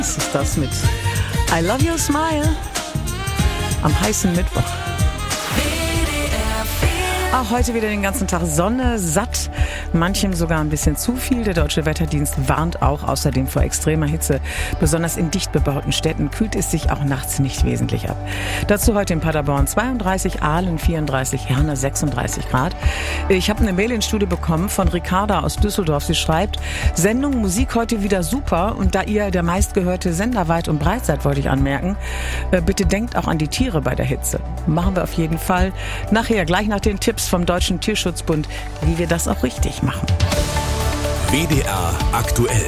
Das ist das mit I Love Your Smile am heißen Mittwoch. Auch heute wieder den ganzen Tag Sonne, satt, manchem sogar ein bisschen zu viel. Der Deutsche Wetterdienst warnt auch außerdem vor extremer Hitze. Besonders in dicht bebauten Städten kühlt es sich auch nachts nicht wesentlich ab. Dazu heute in Paderborn 32, Aalen 34, Herne 36 Grad. Ich habe eine Mail ins Studio bekommen von Ricarda aus Düsseldorf. Sie schreibt, Sendung Musik heute wieder super. Und da ihr der meistgehörte Sender weit und breit seid, wollte ich anmerken, bitte denkt auch an die Tiere bei der Hitze. Machen wir auf jeden Fall. Nachher, gleich nach den Tipps vom Deutschen Tierschutzbund, wie wir das auch richtig machen. WDR aktuell.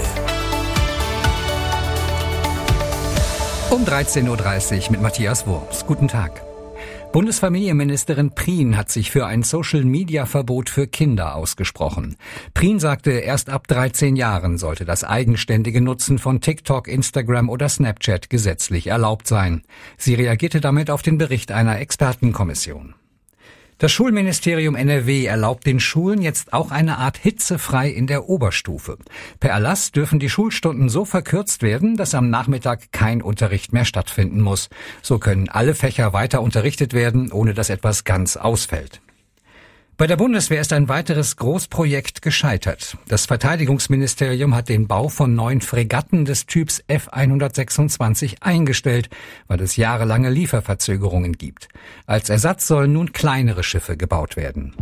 Um 13.30 Uhr mit Matthias Wurms. Guten Tag. Bundesfamilienministerin Prien hat sich für ein Social-Media-Verbot für Kinder ausgesprochen. Prien sagte, erst ab 13 Jahren sollte das eigenständige Nutzen von TikTok, Instagram oder Snapchat gesetzlich erlaubt sein. Sie reagierte damit auf den Bericht einer Expertenkommission. Das Schulministerium NRW erlaubt den Schulen jetzt auch eine Art hitzefrei in der Oberstufe. Per Erlass dürfen die Schulstunden so verkürzt werden, dass am Nachmittag kein Unterricht mehr stattfinden muss. So können alle Fächer weiter unterrichtet werden, ohne dass etwas ganz ausfällt. Bei der Bundeswehr ist ein weiteres Großprojekt gescheitert. Das Verteidigungsministerium hat den Bau von 9 Fregatten des Typs F-126 eingestellt, weil es jahrelange Lieferverzögerungen gibt. Als Ersatz sollen nun kleinere Schiffe gebaut werden.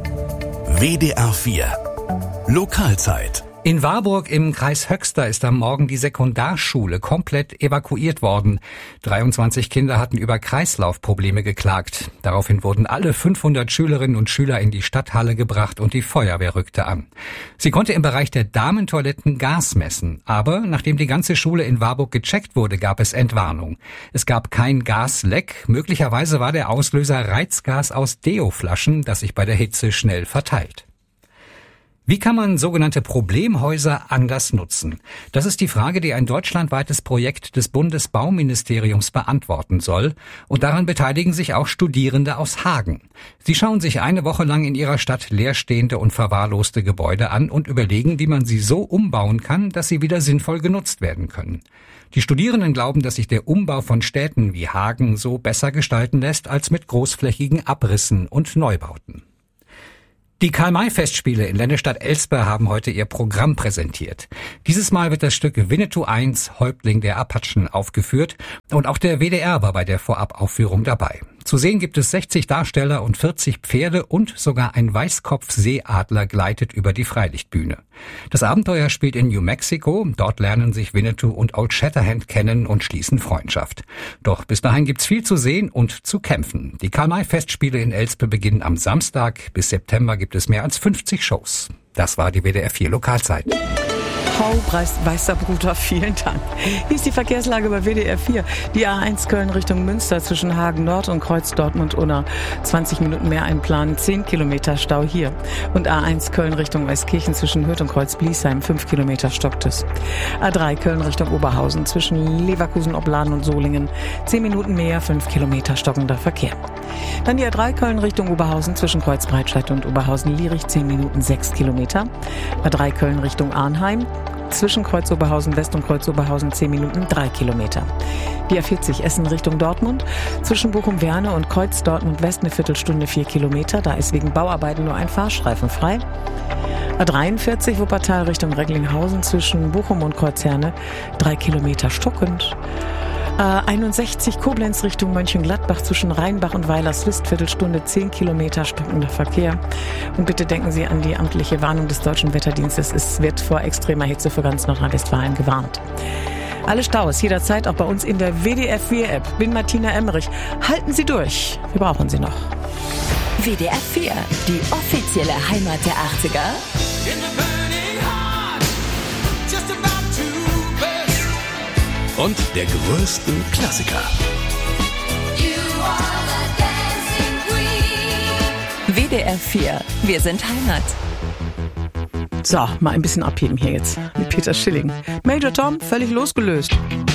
WDR 4 Lokalzeit. In Warburg im Kreis Höxter ist am Morgen die Sekundarschule komplett evakuiert worden. 23 Kinder hatten über Kreislaufprobleme geklagt. Daraufhin wurden alle 500 Schülerinnen und Schüler in die Stadthalle gebracht und die Feuerwehr rückte an. Sie konnte im Bereich der Damentoiletten Gas messen. Aber nachdem die ganze Schule in Warburg gecheckt wurde, gab es Entwarnung. Es gab kein Gasleck. Möglicherweise war der Auslöser Reizgas aus Deo-Flaschen, das sich bei der Hitze schnell verteilt. Wie kann man sogenannte Problemhäuser anders nutzen? Das ist die Frage, die ein deutschlandweites Projekt des Bundesbauministeriums beantworten soll. Und daran beteiligen sich auch Studierende aus Hagen. Sie schauen sich eine Woche lang in ihrer Stadt leerstehende und verwahrloste Gebäude an und überlegen, wie man sie so umbauen kann, dass sie wieder sinnvoll genutzt werden können. Die Studierenden glauben, dass sich der Umbau von Städten wie Hagen so besser gestalten lässt als mit großflächigen Abrissen und Neubauten. Die Karl-May-Festspiele in Lennestadt-Elspe haben heute ihr Programm präsentiert. Dieses Mal wird das Stück Winnetou I, Häuptling der Apachen, aufgeführt und auch der WDR war bei der Vorabaufführung dabei. Zu sehen gibt es 60 Darsteller und 40 Pferde und sogar ein Weißkopf-Seeadler gleitet über die Freilichtbühne. Das Abenteuer spielt in New Mexico. Dort lernen sich Winnetou und Old Shatterhand kennen und schließen Freundschaft. Doch bis dahin gibt's viel zu sehen und zu kämpfen. Die Karl-May-Festspiele in Elspe beginnen am Samstag. Bis September gibt es mehr als 50 Shows. Das war die WDR 4 Lokalzeit. Weißer Bruder, vielen Dank. Hier ist die Verkehrslage bei WDR 4. Die A1 Köln Richtung Münster zwischen Hagen Nord und Kreuz Dortmund-Unna. 20 Minuten mehr einplanen, 10 Kilometer Stau hier. Und A1 Köln Richtung Weißkirchen zwischen Hürth und Kreuz Bliesheim, 5 Kilometer stockt es. A3 Köln Richtung Oberhausen zwischen Leverkusen, Opladen und Solingen. 10 Minuten mehr, 5 Kilometer stockender Verkehr. Dann die A3 Köln Richtung Oberhausen zwischen Kreuz Breitscheid und Oberhausen-Lierich, 10 Minuten, 6 Kilometer. A3 Köln Richtung Arnheim. Zwischen Kreuz Oberhausen West und Kreuz Oberhausen 10 Minuten, 3 Kilometer. Die A40 Essen Richtung Dortmund. Zwischen Bochum-Werne und Kreuz Dortmund West eine Viertelstunde, 4 Kilometer. Da ist wegen Bauarbeiten nur ein Fahrstreifen frei. A43 Wuppertal Richtung Recklinghausen zwischen Bochum und Kreuz Herne 3 Kilometer stockend. A61 Koblenz Richtung Mönchengladbach zwischen Rheinbach und Weilerswist, Viertelstunde, 10 Kilometer stockender Verkehr. Und bitte denken Sie an die amtliche Warnung des Deutschen Wetterdienstes. Es wird vor extremer Hitze für ganz Nordrhein-Westfalen gewarnt. Alle Staus jederzeit auch bei uns in der WDR 4 App. Bin Martina Emmerich. Halten Sie durch. Wir brauchen Sie noch. WDR 4, die offizielle Heimat der 80er. Und der größten Klassiker. WDR 4, wir sind Heimat. So, mal ein bisschen abheben hier jetzt mit Peter Schilling. Major Tom, völlig losgelöst.